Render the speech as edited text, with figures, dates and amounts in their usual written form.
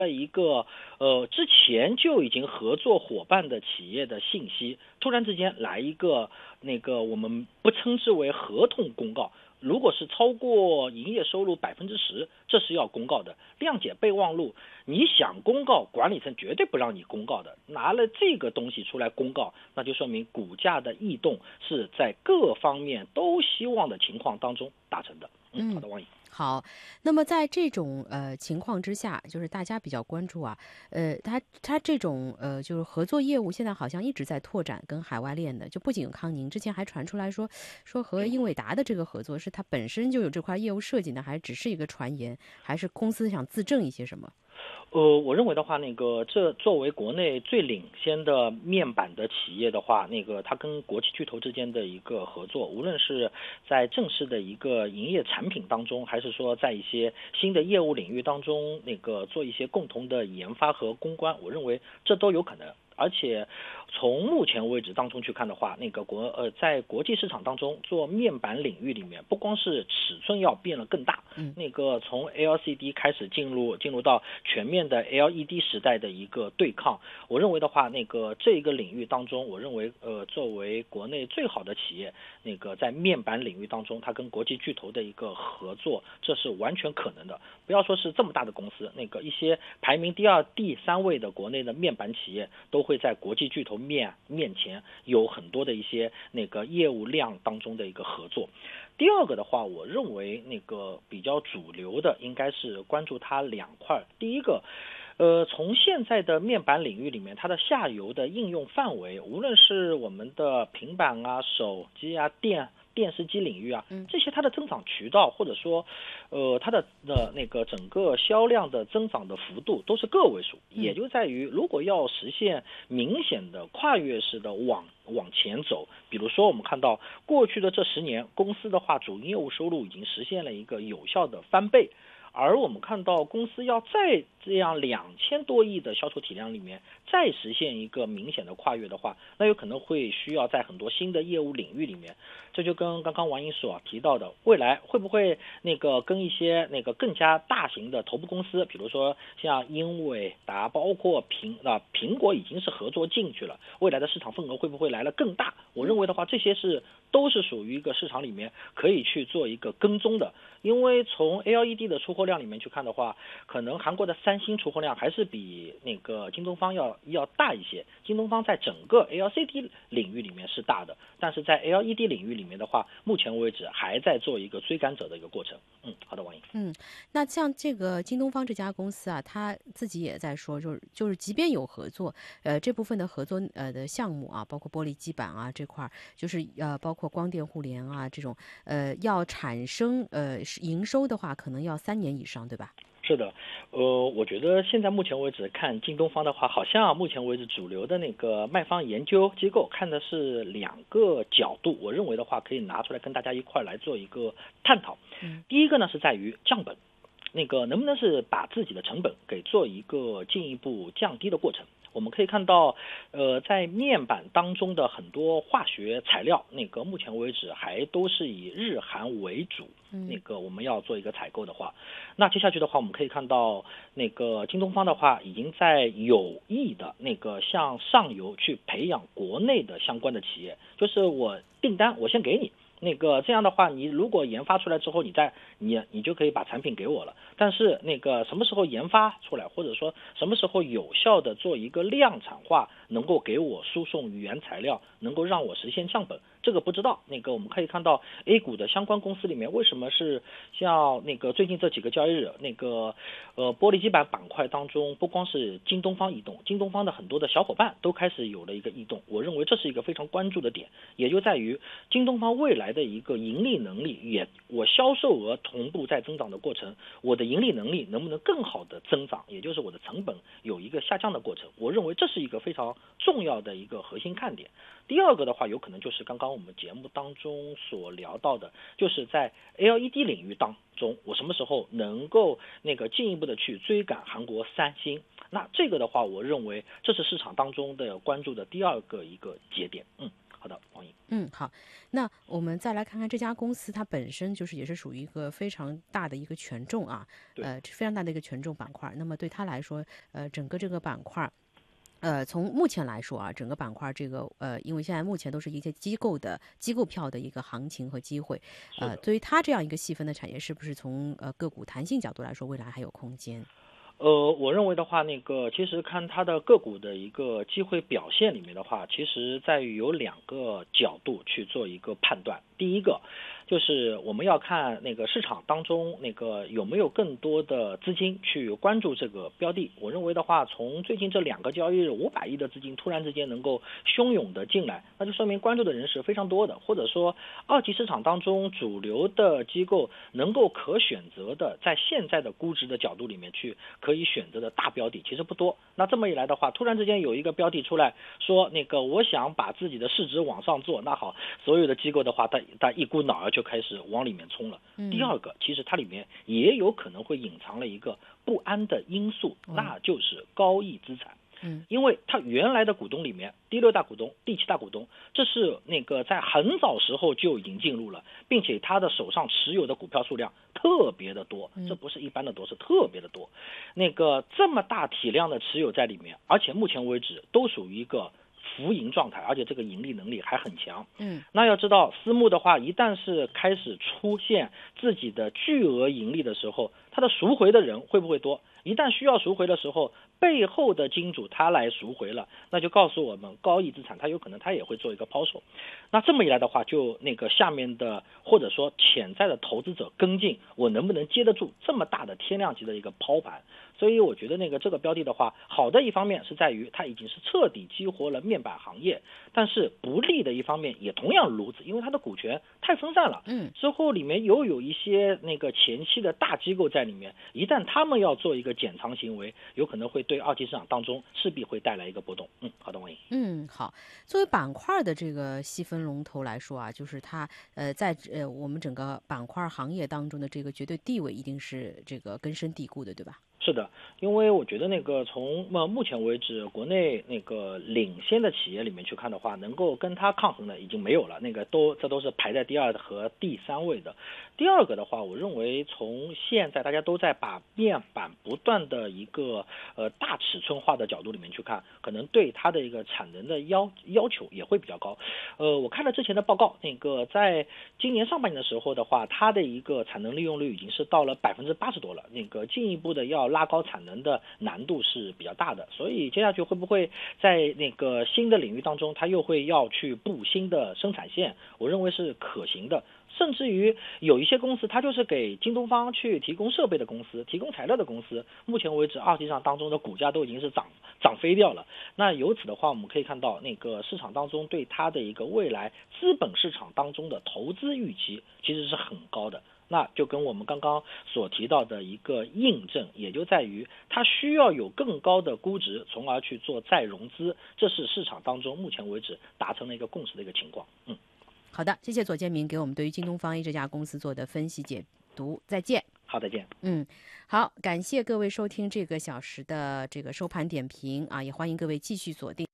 一个之前就已经合作伙伴的企业的信息，突然之间来一个我们不称之为合同公告。如果是超过营业收入10%，这是要公告的。谅解备忘录，你想公告，管理层绝对不让你公告的。拿了这个东西出来公告，那就说明股价的异动是在各方面都希望的情况当中达成的。好的，王毅。 好，那么在这种情况之下，就是大家比较关注啊，它这种就是合作业务，现在好像一直在拓展跟海外链的，就不仅有康宁，之前还传出来说和英伟达的这个合作是它本身就有这块业务设计呢，还只是一个传言，还是公司想自证一些什么？ 我认为的话，这作为国内最领先的面板的企业的话，它跟国际巨头之间的一个合作，无论是在正式的一个营业产品当中，还是说在一些新的业务领域当中，做一些共同的研发和攻关，我认为这都有可能。而且从目前为止当中去看的话，在国际市场当中做面板领域里面，不光是尺寸要变得更大，从 LCD 开始进入到全面的 LED 时代的一个对抗。我认为的话，这一个领域当中，我认为作为国内最好的企业，在面板领域当中，它跟国际巨头的一个合作，这是完全可能的。不要说是这么大的公司，一些排名第2、第3位的国内的面板企业都会在国际巨头面前有很多的一些业务量当中的一个合作。第二个的话，我认为比较主流的应该是关注它2块。第一个，从现在的面板领域里面，它的下游的应用范围，无论是我们的平板啊、手机啊、电视机领域啊，这些它的增长渠道，或者说，它的整个销量的增长的幅度都是个位数，也就在于如果要实现明显的跨越式的往前走，比如说我们看到过去的这10年，公司的话主营业务收入已经实现了一个有效的翻倍。而我们看到公司要在这样2000多亿的销售体量里面再实现一个明显的跨越的话，那有可能会需要在很多新的业务领域里面，这就跟刚刚王英所提到的，未来会不会跟一些更加大型的头部公司，比如说像英伟达，包括苹果已经是合作进去了，未来的市场份额会不会来得更大？我认为的话，这些都是属于一个市场里面可以去做一个跟踪的。因为从 LED 的出货量里面去看的话，可能韩国的三星出货量还是比京东方要大一些。京东方在整个 LCD 领域里面是大的，但是在 LED 领域里面的话，目前为止还在做一个追赶者的一个过程。好的，王莹。 那像这个京东方这家公司啊，他自己也在说，就是即便有合作，这部分的合作的项目啊，包括玻璃基板啊这块，就是包括光电互联啊这种，要产生营收的话，可能要3年以上，对吧？ 是的，我觉得现在目前为止看京东方的话，好像目前为止主流的卖方研究机构看的是2个角度，我认为的话可以拿出来跟大家一块来做一个探讨。第一个呢是在于降本，能不能是把自己的成本给做一个进一步降低的过程。我们可以看到，在面板当中的很多化学材料，目前为止还都是以日韩为主。我们要做一个采购的话，那接下去的话，我们可以看到，京东方的话，已经在有意的向上游去培养国内的相关的企业，就是我订单我先给你。这样的话，你如果研发出来之后，你就可以把产品给我了。但是什么时候研发出来，或者说什么时候有效的做一个量产化，能够给我输送原材料，能够让我实现降本，这个不知道。我们可以看到 A 股的相关公司里面，为什么是像最近这几个交易日，玻璃基板板块当中，不光是京东方异动，京东方的很多的小伙伴都开始有了一个异动。我认为这是一个非常关注的点，也就在于京东方未来的一个盈利能力，我销售额同步在增长的过程，我的盈利能力能不能更好的增长，也就是我的成本有一个下降的过程。我认为这是一个非常重要的一个核心看点。第二个的话，有可能就是刚刚我们节目当中所聊到的，就是在 LED 领域当中，我什么时候能够进一步的去追赶韩国三星。那这个的话，我认为这是市场当中的关注的第二个一个节点。好的，王莹。 好，那我们再来看看这家公司，它本身就是也是属于一个非常大的一个权重啊， 对， 非常大的一个权重板块。那么对它来说，整个这个板块。从目前来说啊，整个板块这个因为现在目前都是一些机构票的一个行情和机会，对于它这样一个细分的产业，是不是从个股弹性角度来说，未来还有空间？ 我认为的话，其实看它的个股的一个机会表现里面的话，其实在于有2个角度去做一个判断。第一个就是我们要看市场当中有没有更多的资金去关注这个标的。我认为的话，从最近这2个交易日500亿的资金突然之间能够汹涌的进来，那就说明关注的人是非常多的，或者说二级市场当中主流的机构能够可选择的，在现在的估值的角度里面去可以选择的大标的其实不多。那这么一来的话，突然之间有一个标的出来说我想把自己的市值往上做，那好，所有的机构的话它一股脑儿就开始往里面冲了。第二个，其实它里面也有可能会隐藏了一个不安的因素，那就是高溢资产。因为它原来的股东里面，第6大股东、第7大股东，这是在很早时候就已经进入了，并且他的手上持有的股票数量特别的多，这不是一般的多，是特别的多。这么大体量的持有在里面，而且目前为止都属于一个浮盈状态，而且这个盈利能力还很强。那要知道私募的话，一旦是开始出现自己的巨额盈利的时候，它的赎回的人会不会多？一旦需要赎回的时候，背后的金主他来赎回了，那就告诉我们高溢资产他有可能他也会做一个抛售。那这么一来的话，就下面的或者说潜在的投资者跟进，我能不能接得住这么大的天量级的一个抛盘？所以我觉得这个标的的话，好的一方面是在于它已经是彻底激活了面板行业，但是不利的一方面也同样如此，因为它的股权太分散了。之后里面又有一些前期的大机构在里面，一旦他们要做一个减仓行为，有可能会对二级市场当中势必会带来一个波动。好的，王莹。 好，作为板块的这个细分龙头来说啊，就是它在我们整个板块行业当中的这个绝对地位一定是这个根深蒂固的，对吧？ 是的，因为我觉得从目前为止，国内领先的企业里面去看的话，能够跟它抗衡的已经没有了，这都是排在第2和第3位的。第二个的话，我认为从现在大家都在把面板不断的一个大尺寸化的角度里面去看，可能对它的一个产能的要求也会比较高。我看了之前的报告，在今年上半年的时候的话，它的一个产能利用率已经是到了80%多了，进一步的要拉高产能的难度是比较大的。所以接下去会不会在新的领域当中，它又会要去布新的生产线，我认为是可行的。甚至于有一些公司，它就是给京东方去提供设备的公司，提供材料的公司，目前为止二级市场当中的股价都已经是涨飞掉了。那由此的话，我们可以看到市场当中对它的一个未来资本市场当中的投资预期其实是很高的。那就跟我们刚刚所提到的一个印证，也就在于它需要有更高的估值，从而去做再融资，这是市场当中目前为止达成了一个共识的一个情况。 好的，谢谢左建明给我们对于京东方 A 这家公司做的分析解读，再见。 好，再见。 好，感谢各位收听这个小时的这个收盘点评啊，也欢迎各位继续锁定